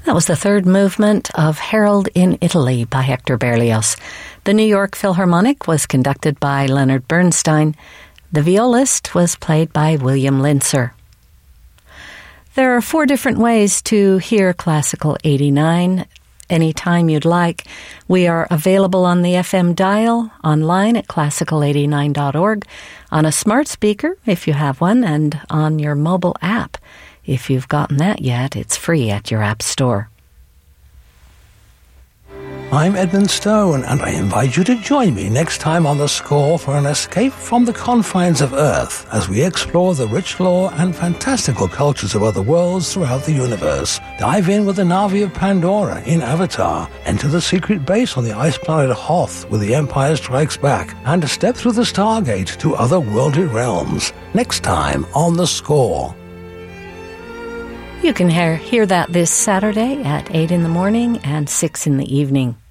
That was the third movement of Harold in Italy by Hector Berlioz. The New York Philharmonic was conducted by Leonard Bernstein. The violist was played by William Linzer. There are 4 different ways to hear Classical 89. Anytime you'd like. We are available on the FM dial, online at classical89.org, on a smart speaker if you have one, and on your mobile app. If you've gotten that yet, it's free at your app store. I'm Edmund Stone, and I invite you to join me next time on The Score for an escape from the confines of Earth as we explore the rich lore and fantastical cultures of other worlds throughout the universe. Dive in with the Na'vi of Pandora in Avatar, enter the secret base on the ice planet Hoth with The Empire Strikes Back, and step through the Stargate to otherworldly realms. Next time on The Score. You can hear that this Saturday at 8 in the morning and 6 in the evening.